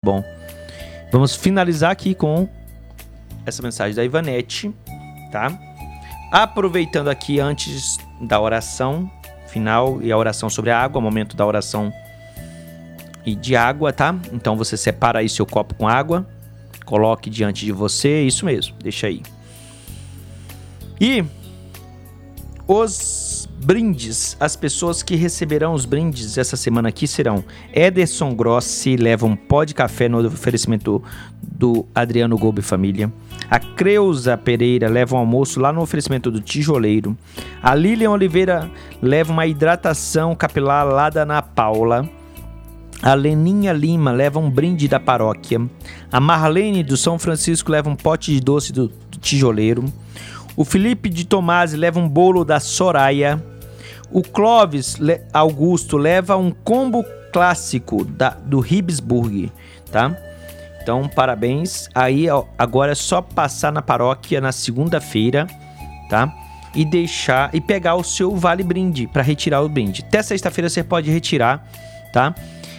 bom. Vamos finalizar aqui com essa mensagem da Ivanete, tá? Aproveitando aqui antes da oração final e a oração sobre a água, momento da oração e de água, tá? Então você separa aí seu copo com água, coloque diante de você, isso mesmo, deixa aí. E os brindes, as pessoas que receberão os brindes essa semana aqui serão Ederson Grossi, leva um pó de café no oferecimento do Adriano Golbe Família. A Creuza Pereira leva um almoço lá no oferecimento do Tijoleiro. A Lilian Oliveira leva uma hidratação capilar lá da Ana Paula. A Leninha Lima leva um brinde da paróquia. A Marlene do São Francisco leva um pote de doce do Tijoleiro. O Felipe de Tomasi leva um bolo da Soraya. O Clóvis Augusto leva um combo clássico do Ribsburg, tá? Então, parabéns. Aí, agora é só passar na paróquia na segunda-feira, tá? E pegar o seu vale brinde para retirar o brinde. Até sexta-feira você pode retirar, tá?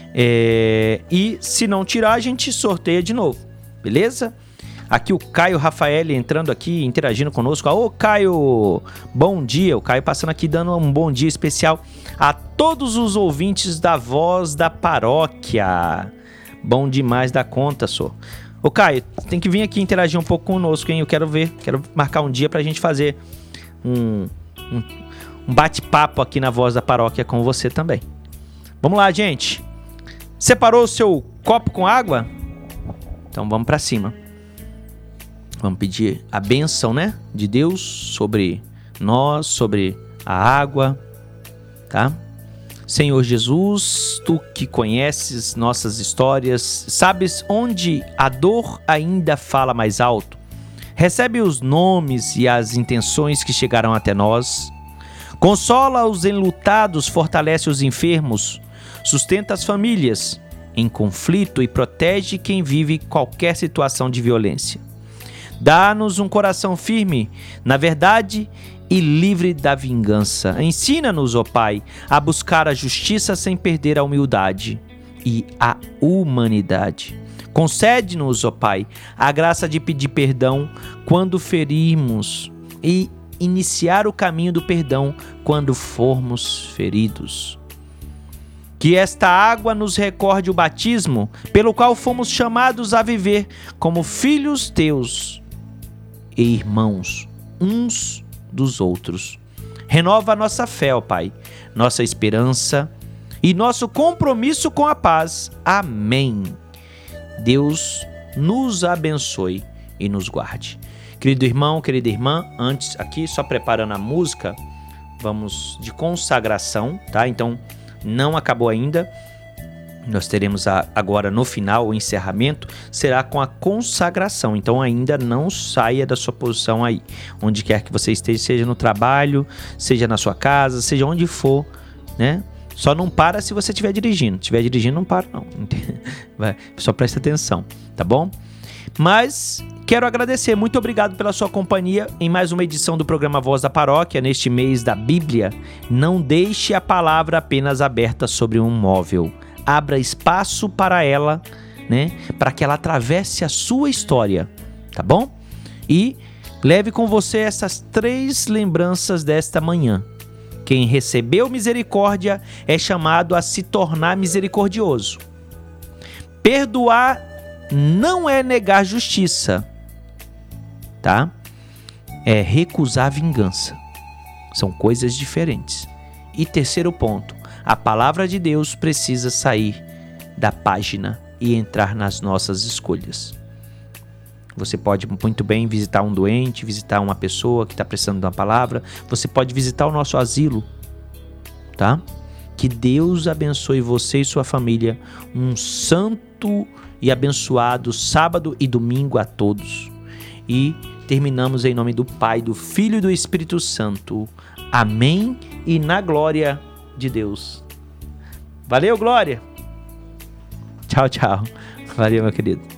E se não tirar, a gente sorteia de novo, beleza? Aqui o Caio Rafael entrando aqui, interagindo conosco. Ô Caio, bom dia. O Caio passando aqui dando um bom dia especial a todos os ouvintes da Voz da Paróquia. Bom demais da conta, só. Ô Caio, tem que vir aqui interagir um pouco conosco, hein? Eu quero marcar um dia pra gente fazer um bate-papo aqui na Voz da Paróquia com você também. Vamos lá, gente. Separou o seu copo com água? Então vamos pra cima. Vamos pedir a bênção, né, de Deus sobre nós, sobre a água, tá? Senhor Jesus, Tu que conheces nossas histórias, sabes onde a dor ainda fala mais alto. Recebe os nomes e as intenções que chegarão até nós. Consola os enlutados, fortalece os enfermos, sustenta as famílias em conflito e protege quem vive qualquer situação de violência. Dá-nos um coração firme na verdade e livre da vingança. Ensina-nos, ó Pai, a buscar a justiça sem perder a humildade e a humanidade. Concede-nos, ó Pai, a graça de pedir perdão quando ferimos e iniciar o caminho do perdão quando formos feridos. Que esta água nos recorde o batismo pelo qual fomos chamados a viver como filhos teus e irmãos uns dos outros. Renova a nossa fé, ó Pai, nossa esperança e nosso compromisso com a paz. Amém. Deus nos abençoe e nos guarde. Querido irmão, querida irmã, antes aqui, só preparando a música, vamos de consagração, tá? Então, não acabou ainda. Nós teremos agora no final, o encerramento, será com a consagração. Então ainda não saia da sua posição aí, onde quer que você esteja, seja no trabalho, seja na sua casa, seja onde for, né? Só não para se você estiver dirigindo. Se estiver dirigindo, não para não. Só presta atenção, tá bom? Mas quero agradecer, muito obrigado pela sua companhia em mais uma edição do programa Voz da Paróquia, neste mês da Bíblia. Não deixe a palavra apenas aberta sobre um móvel. Abra espaço para ela, né? Para que ela atravesse a sua história, tá bom? E leve com você essas 3 lembranças desta manhã. Quem recebeu misericórdia é chamado a se tornar misericordioso. Perdoar não é negar justiça, tá? É recusar vingança. São coisas diferentes. E terceiro ponto, a palavra de Deus precisa sair da página e entrar nas nossas escolhas. Você pode muito bem visitar um doente, visitar uma pessoa que está precisando de uma palavra. Você pode visitar o nosso asilo, tá? Que Deus abençoe você e sua família. Um santo e abençoado sábado e domingo a todos. E terminamos em nome do Pai, do Filho e do Espírito Santo. Amém e na glória de Deus. Valeu, Glória. Tchau, tchau. Valeu, meu querido.